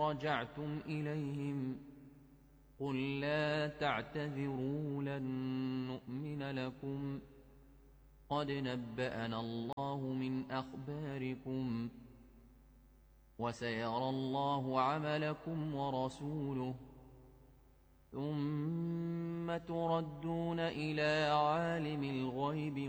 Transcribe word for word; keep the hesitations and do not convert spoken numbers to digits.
رجعتم إليهم قل لا تعتذروا لن نؤمن لكم قد نبأنا الله من أخباركم وسيرى الله عملكم ورسوله ثم تردون إلى عالم الغيب